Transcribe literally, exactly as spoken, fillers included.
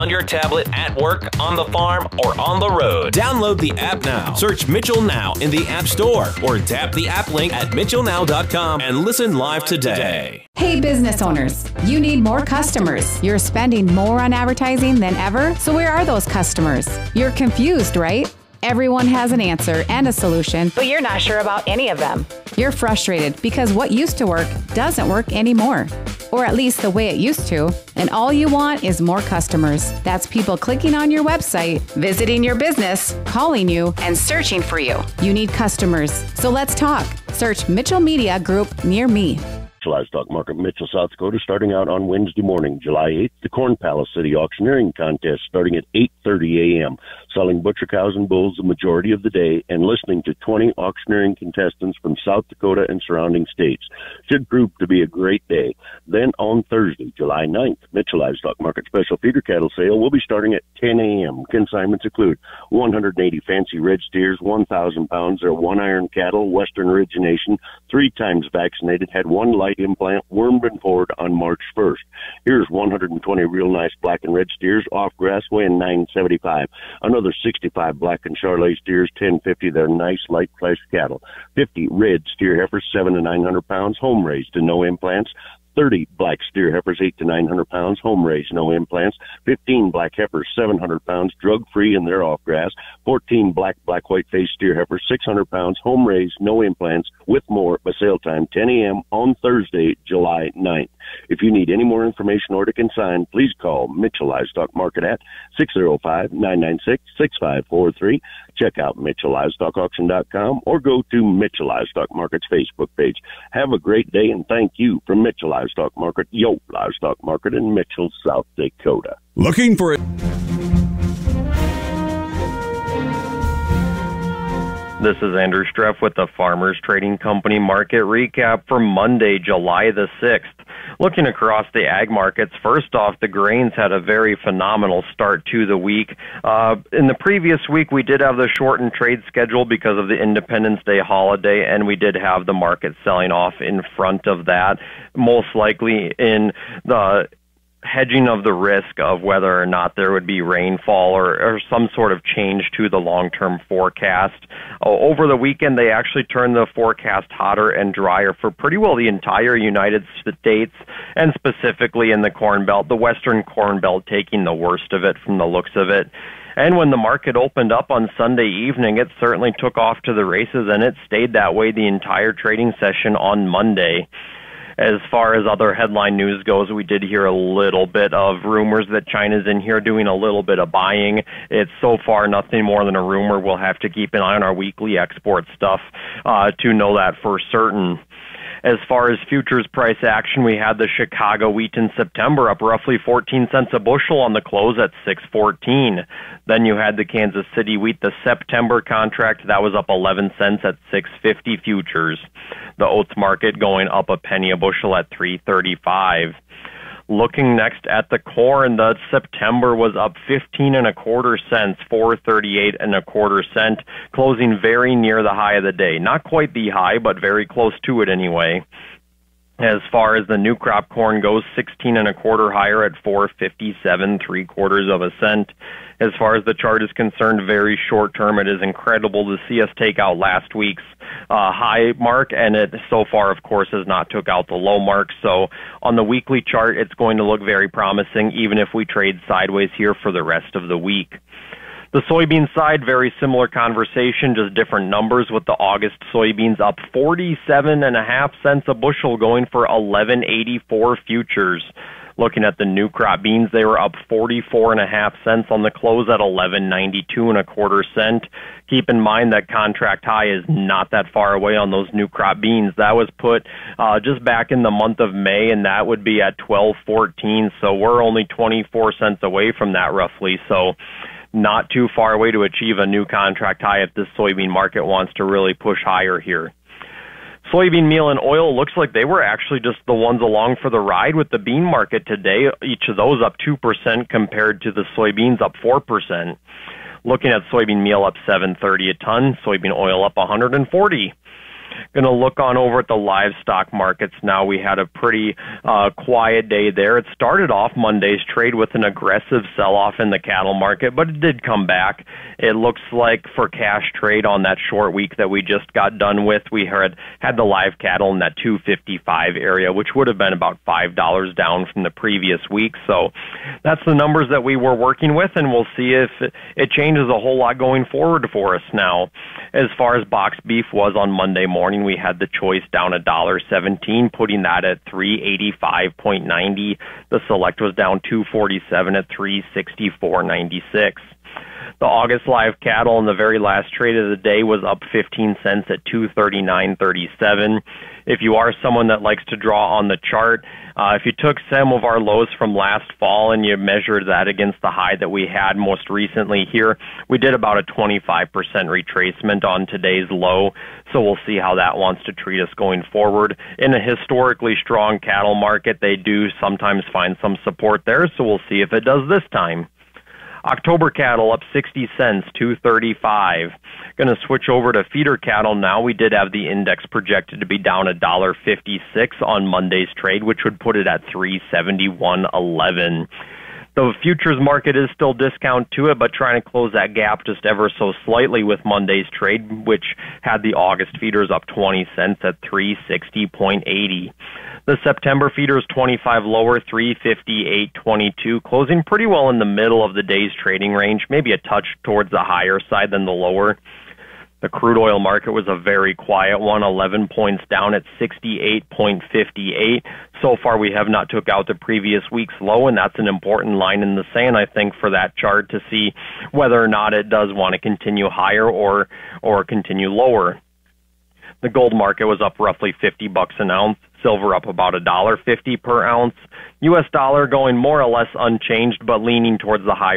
on your tablet, at work, on the farm, or on the road. Download the app now. Search Mitchell Now in the App Store or tap the app link at mitchell now dot com and listen live today. Hey business owners, you need more customers. You're spending more on advertising than ever, so where are those customers? You're confused, right? Everyone has an answer and a solution, but you're not sure about any of them. You're frustrated because what used to work doesn't work anymore, or at least the way it used to, and all you want is more customers. That's people clicking on your website, visiting your business, calling you, and searching for you. You need customers, so let's talk. Search Mitchell Media Group near me. Livestock Market, Mitchell, South Dakota, starting out on Wednesday morning, July eighth, the Corn Palace City Auctioneering Contest starting at eight thirty a.m., selling butcher cows and bulls the majority of the day and listening to twenty auctioneering contestants from South Dakota and surrounding states. Should prove to be a great day. Then on Thursday, July ninth, Mitchell Livestock Market Special Feeder Cattle Sale will be starting at ten a.m. Consignments include one hundred eighty fancy red steers, one thousand pounds. They're one-iron cattle, Western origination, three times vaccinated, had one life implant, wormed and forward on March first. Here's one hundred twenty real nice black and red steers off grass weighing nine seventy-five. Another sixty-five black and Charolais steers, ten fifty. They're nice light flesh cattle. fifty red steer heifers, seven to nine hundred pounds, home raised and no implants. thirty black steer heifers, eight to nine hundred pounds, home raised, no implants. fifteen black heifers, seven hundred pounds, drug free and they're off grass. fourteen black, black white faced steer heifers, six hundred pounds, home raised, no implants, with more by sale time ten a.m. on Thursday, July ninth. If you need any more information or to consign, please call Mitchell Livestock Market at six oh five, nine nine six, six five four three. Check out Mitchell Livestock Auction dot com or go to Mitchell Livestock Market's Facebook page. Have a great day and thank you from Mitchell Livestock Market, Yo Livestock Market in Mitchell, South Dakota. Looking for it. This is Andrew Streff with the Farmers Trading Company Market Recap for Monday, July the sixth. Looking across the ag markets, first off, the grains had a very phenomenal start to the week. Uh, in the previous week, we did have the shortened trade schedule because of the Independence Day holiday, and we did have the market selling off in front of that, most likely in the hedging of the risk of whether or not there would be rainfall or, or some sort of change to the long-term forecast. Uh, over the weekend, they actually turned the forecast hotter and drier for pretty well the entire United States, and specifically in the Corn Belt, the Western Corn Belt taking the worst of it from the looks of it. And when the market opened up on Sunday evening, it certainly took off to the races, and it stayed that way the entire trading session on Monday. As far as other headline news goes, we did hear a little bit of rumors that China's in here doing a little bit of buying. It's so far nothing more than a rumor. We'll have to keep an eye on our weekly export stuff uh, to know that for certain. As far as futures price action, we had the Chicago wheat in September up roughly fourteen cents a bushel on the close at six fourteen. Then you had the Kansas City wheat, the September contract, that was up eleven cents at six fifty futures. The oats market going up a penny a bushel at three thirty-five. Looking next at the corn, the September was up fifteen and a quarter cents, four thirty-eight and a quarter cent, closing very near the high of the day. Not quite the high, but very close to it anyway. As far as the new crop corn goes, sixteen and a quarter higher at four fifty-seven, three quarters of a cent. As far as the chart is concerned, very short term, it is incredible to see us take out last week's uh, high mark, and it so far, of course, has not took out the low mark. So on the weekly chart, it's going to look very promising, even if we trade sideways here for the rest of the week. The soybean side, very similar conversation, just different numbers, with the August soybeans up forty-seven and a half cents a bushel, going for eleven eighty-four futures. Looking at the new crop beans, they were up forty-four and a half cents on the close at eleven ninety-two and a quarter cent. Keep in mind that contract high is not that far away on those new crop beans. That was put uh, just back in the month of May, and that would be at twelve fourteen. So we're only twenty-four cents away from that roughly. So not too far away to achieve a new contract high if this soybean market wants to really push higher here. Soybean meal and oil looks like they were actually just the ones along for the ride with the bean market today. Each of those up two percent compared to the soybeans up four percent. Looking at soybean meal up seven thirty a ton, soybean oil up one hundred forty. Going to look on over at the livestock markets now. We had a pretty uh, quiet day there. It started off Monday's trade with an aggressive sell-off in the cattle market, but it did come back. It looks like for cash trade on that short week that we just got done with, we had had the live cattle in that two fifty-five area, which would have been about five dollars down from the previous week. So that's the numbers that we were working with, and we'll see if it changes a whole lot going forward for us now. As far as boxed beef was on Monday morning, we had the choice down one dollar seventeen, putting that at three eighty-five ninety. The select was down two forty-seven at three sixty-four ninety-six. The August live cattle in the very last trade of the day was up fifteen cents at two thirty-nine thirty-seven. If you are someone that likes to draw on the chart, uh, if you took some of our lows from last fall and you measured that against the high that we had most recently here, we did about a twenty-five percent retracement on today's low. So we'll see how that wants to treat us going forward. In a historically strong cattle market, they do sometimes find some support there, so we'll see if it does this time. October cattle up sixty cents, two thirty-five. Going to switch over to feeder cattle now. We did have the index projected to be down one dollar fifty-six on Monday's trade, which would put it at three seventy-one eleven. The futures market is still discount to it, but trying to close that gap just ever so slightly with Monday's trade, which had the August feeders up twenty cents at three sixty eighty. The September feeder is twenty-five lower, three fifty-eight twenty-two, closing pretty well in the middle of the day's trading range, maybe a touch towards the higher side than the lower. The crude oil market was a very quiet one, eleven points down at sixty-eight fifty-eight. So far, we have not took out the previous week's low, and that's an important line in the sand, I think, for that chart to see whether or not it does want to continue higher or or continue lower. The gold market was up roughly fifty bucks an ounce. Silver up about one dollar fifty per ounce. U S dollar going more or less unchanged, but leaning towards the higher